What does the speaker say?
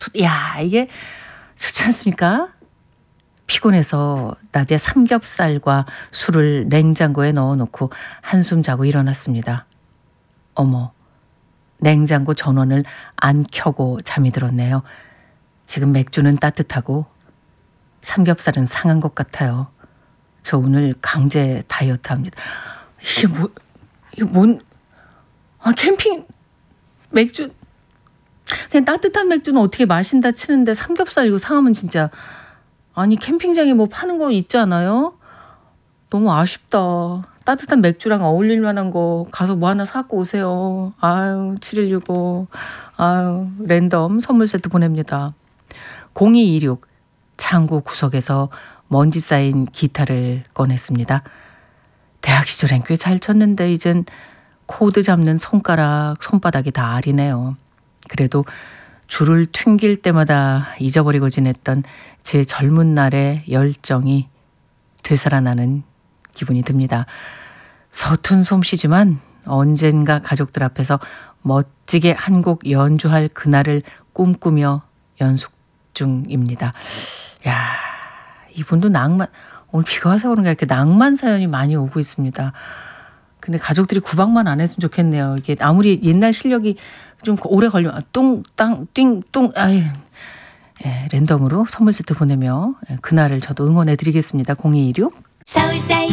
야, 이게 좋지 않습니까? 피곤해서 낮에 삼겹살과 술을 냉장고에 넣어놓고 한숨 자고 일어났습니다. 어머, 냉장고 전원을 안 켜고 잠이 들었네요. 지금 맥주는 따뜻하고 삼겹살은 상한 것 같아요. 저 오늘 강제 다이어트 합니다. 이게 캠핑 맥주, 그냥 따뜻한 맥주는 어떻게 마신다 치는데 삼겹살 이거 상하면 진짜, 아니 캠핑장에 뭐 파는 거 있지 않아요? 너무 아쉽다. 따뜻한 맥주랑 어울릴 만한 거 가서 뭐 하나 사갖고 오세요. 아유, 7165. 아유, 랜덤 선물 세트 보냅니다. 0226 창고 구석에서 먼지 쌓인 기타를 꺼냈습니다. 대학 시절엔 꽤 잘 쳤는데 이젠 코드 잡는 손바닥이 다 아리네요. 그래도 줄을 튕길 때마다 잊어버리고 지냈던 제 젊은 날의 열정이 되살아나는 기분이 듭니다. 서툰 솜씨지만 언젠가 가족들 앞에서 멋지게 한 곡 연주할 그날을 꿈꾸며 연습 중입니다. 야, 이분도 오늘 비가 와서 그런가 이렇게 낭만 사연이 많이 오고 있습니다. 근데 가족들이 구박만 안 했으면 좋겠네요. 이게 아무리 옛날 실력이 좀 오래 걸리면 뚱땅 띵뚱 랜덤으로 선물 세트 보내며 그날을 저도 응원해 드리겠습니다. 0226 서울 사이